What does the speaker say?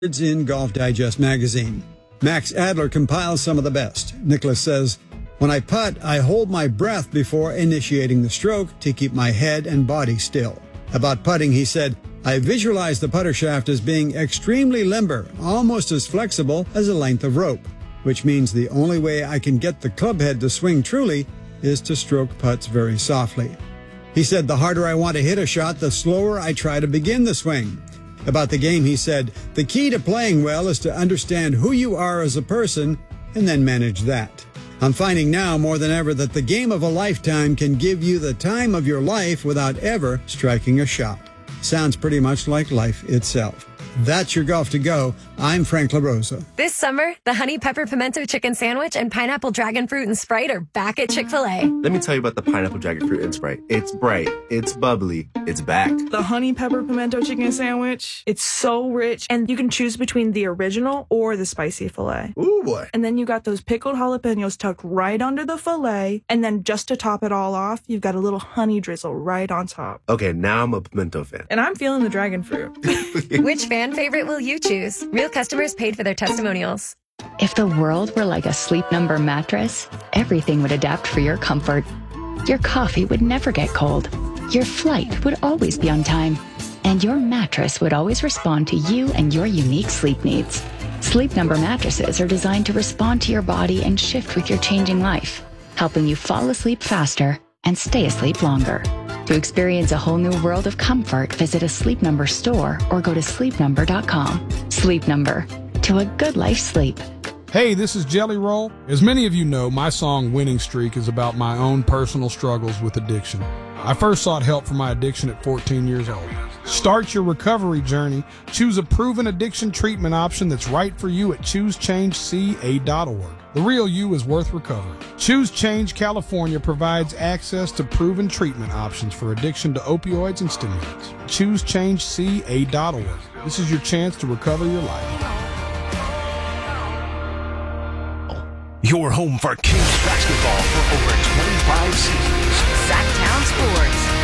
in Golf Digest magazine. Max Adler compiles some of the best. Nicholas says, "When I putt, I hold my breath before initiating the stroke to keep my head and body still." About putting, he said, "I visualize the putter shaft as being extremely limber, almost as flexible as a length of rope, which means the only way I can get the club head to swing truly is to stroke putts very softly." He said, "The harder I want to hit a shot, the slower I try to begin the swing." About the game, he said, "The key to playing well is to understand who you are as a person and then manage that. I'm finding now more than ever that the game of a lifetime can give you the time of your life without ever striking a shot." Sounds pretty much like life itself. That's your Golf to Go. I'm Frank LaRosa. This summer, the Honey Pepper Pimento Chicken Sandwich and Pineapple Dragon Fruit and Sprite are back at Chick-fil-A. Let me tell you about the Pineapple Dragon Fruit and Sprite. It's bright, it's bubbly, it's back. The Honey Pepper Pimento Chicken Sandwich, it's so rich, and you can choose between the original or the spicy filet. Ooh, boy. And then you got those pickled jalapenos tucked right under the filet, and then just to top it all off, you've got a little honey drizzle right on top. Okay, now I'm a pimento fan. And I'm feeling the dragon fruit. Which fan favorite will you choose? Real customers paid for their testimonials. If the world were like a Sleep Number mattress, everything would adapt for your comfort. Your coffee would never get cold. Your flight would always be on time. And your mattress would always respond to you and your unique sleep needs. Sleep Number mattresses are designed to respond to your body and shift with your changing life, helping you fall asleep faster and stay asleep longer. To experience a whole new world of comfort, visit a Sleep Number store or go to sleepnumber.com. Sleep Number. To a good life's sleep. Hey, this is Jelly Roll. As many of you know, my song Winning Streak is about my own personal struggles with addiction. I first sought help for my addiction at 14 years old. Start your recovery journey. Choose a proven addiction treatment option that's right for you at choosechangeca.org. The real you is worth recovering. Choose Change California provides access to proven treatment options for addiction to opioids and stimulants. choosechangeca.org. This is your chance to recover your life. Your home for Kings basketball for over 25 seasons. Sacktown Sports.